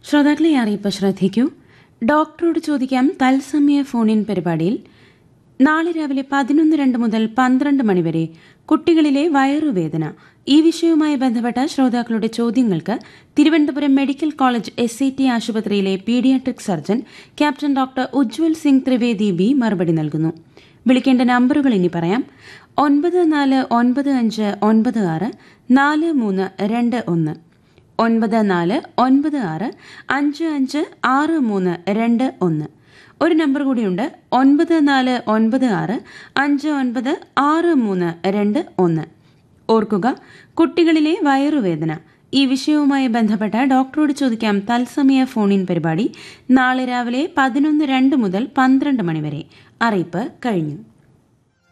ശ്രോതാക്കളെ അറിയിപ്പ് ശ്രദ്ധിക്കൂ. ഡോക്ടറോട് ചോദിക്കാം തത്സമയ ഫോണിൻ പരിപാടിയിൽ നാളെ രാവിലെ 11:02 മുതൽ 12 മണിവരെ കുട്ടികളിലെ വയറുവേദന ഈ വിഷയവുമായി ബന്ധപ്പെട്ട ശ്രോതാക്കളുടെ ചോദ്യങ്ങൾക്ക് തിരുവനന്തപുരം മെഡിക്കൽ കോളേജ് SCT ആശുപത്രിയിലെ paediatric surgeon captain doctor Ujjwal Singh Trivedi B മറുപടി നൽകുന്നു. വിളിക്കേണ്ട നമ്പറുകൾ ഇനി പറയാം: 9495964321 9496556321. ഒരു നമ്പർ കൂടിയുണ്ട്, 9496596321. ഓർക്കുക, കുട്ടികളിലെ വയറുവേദന ഈ വിഷയവുമായി ബന്ധപ്പെട്ട ഡോക്ടറോട് ചോദിക്കാം തത്സമയ ഫോണിൻ പരിപാടി നാളെ രാവിലെ 11:02 മുതൽ 12 മണിവരെ. അറിയിപ്പ് കഴിഞ്ഞു.